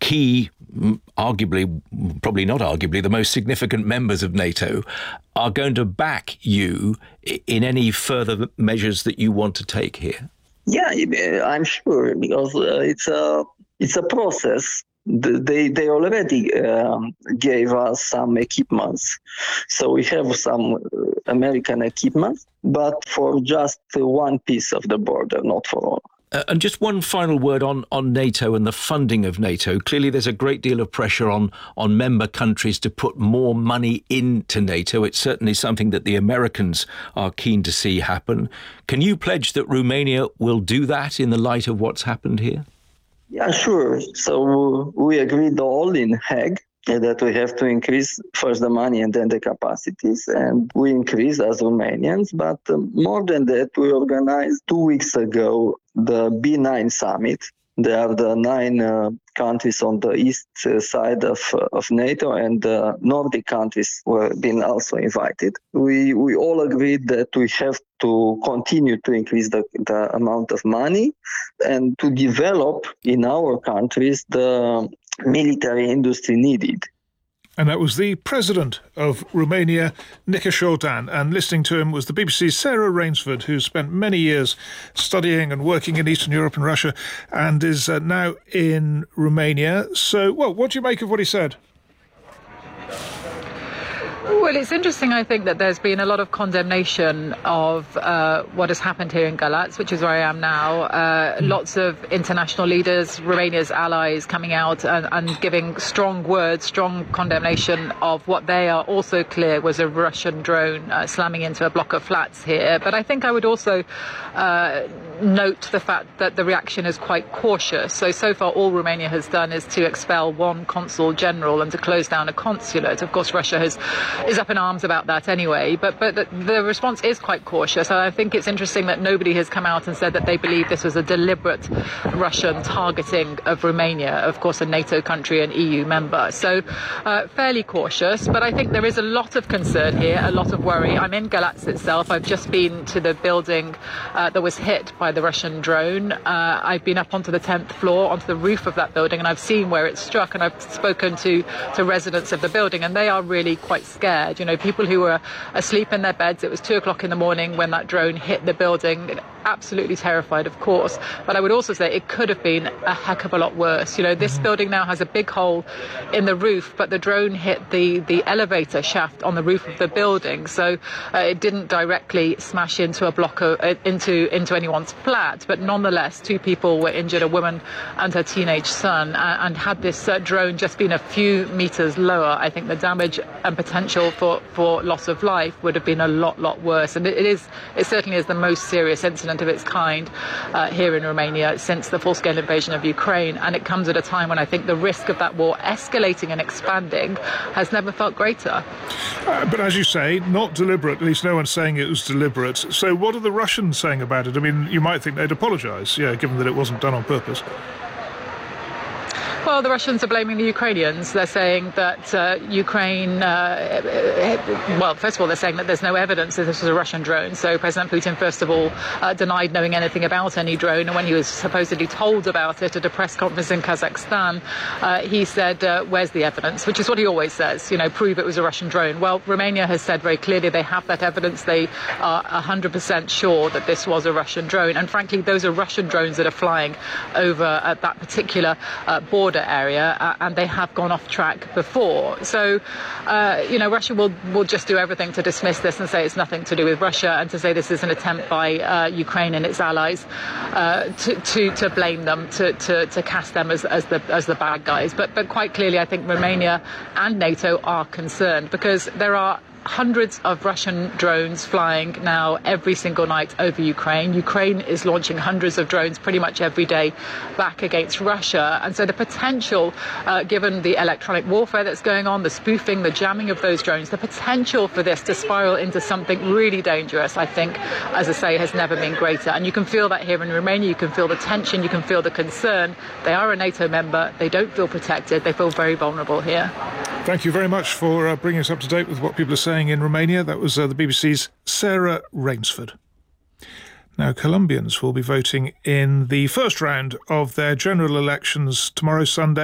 key, arguably, probably not arguably, the most significant members of NATO are going to back you in any further measures that you want to take here? Yeah, I'm sure, because it's a process. They already gave us some equipments, so we have some American equipment, but for just one piece of the border, not for all. And just one final word on NATO and the funding of NATO. Clearly, there's a great deal of pressure on member countries to put more money into NATO. It's certainly something that the Americans are keen to see happen. Can you pledge that Romania will do that in the light of what's happened here? Yeah, sure. So we agreed all in Hague that we have to increase first the money and then the capacities, and we increase as Romanians. But more than that, we organized 2 weeks ago the B9 summit. There are the 9 countries on the east side of NATO, and the Nordic countries were being also invited. We all agreed that we have to continue to increase the amount of money and to develop in our countries the military industry needed. And that was the president of Romania, Nica Șoltean. And listening to him was the BBC's Sarah Rainsford, who spent many years studying and working in Eastern Europe and Russia and is now in Romania. So, well, what do you make of what he said? Well, it's interesting, I think, that there's been a lot of condemnation of what has happened here in Galați, which is where I am now. Lots of international leaders, Romania's allies, coming out and giving strong words, strong condemnation of what they are also clear was a Russian drone slamming into a block of flats here. But I think I would also note the fact that the reaction is quite cautious. So far, all Romania has done is to expel one consul general and to close down a consulate. Of course, Russia is up in arms about that anyway, but the response is quite cautious. And I think it's interesting that nobody has come out and said that they believe this was a deliberate Russian targeting of Romania, of course a NATO country and EU member. So fairly cautious, but I think there is a lot of concern here, a lot of worry. I'm in Galați itself. I've just been to the building that was hit by the Russian drone. I've been up onto the 10th floor, onto the roof of that building, and I've seen where it struck, and I've spoken to residents of the building, and they are really quite scared. You know, people who were asleep in their beds. It was 2 o'clock in the morning when that drone hit the building. Absolutely terrified, of course. But I would also say it could have been a heck of a lot worse. You know, this building now has a big hole in the roof, but the drone hit the elevator shaft on the roof of the building. So it didn't directly smash into a block of, into anyone's flat. But nonetheless, 2 people were injured, a woman and her teenage son. And had this drone just been a few meters lower, I think the damage and potential for loss of life would have been a lot worse. And it certainly is the most serious incident of its kind here in Romania since the full-scale invasion of Ukraine, and it comes at a time when I think the risk of that war escalating and expanding has never felt greater. But as you say, not deliberate. At least no one's saying it was deliberate. So what are the Russians saying about it? I mean, you might think they'd apologise, given that it wasn't done on purpose. Well, the Russians are blaming the Ukrainians. They're saying that Ukraine, well, first of all, they're saying that there's no evidence that this was a Russian drone. So President Putin, first of all, denied knowing anything about any drone. And when he was supposedly told about it at a press conference in Kazakhstan, he said, where's the evidence? Which is what he always says, prove it was a Russian drone. Well, Romania has said very clearly they have that evidence. They are 100% sure that this was a Russian drone. And frankly, those are Russian drones that are flying over at that particular border area, and they have gone off track before. So, Russia will just do everything to dismiss this and say it's nothing to do with Russia, and to say this is an attempt by Ukraine and its allies to blame them, to cast them as the bad guys. But quite clearly, I think Romania and NATO are concerned because there are hundreds of Russian drones flying now every single night over Ukraine. Ukraine is launching hundreds of drones pretty much every day back against Russia. And so the potential, given the electronic warfare that's going on, the spoofing, the jamming of those drones, the potential for this to spiral into something really dangerous, I think, as I say, has never been greater. And you can feel that here in Romania. You can feel the tension. You can feel the concern. They are a NATO member. They don't feel protected. They feel very vulnerable here. Thank you very much for bringing us up to date with what people are saying in Romania. That was the BBC's Sarah Rainsford. Now, Colombians will be voting in the first round of their general elections tomorrow, Sunday.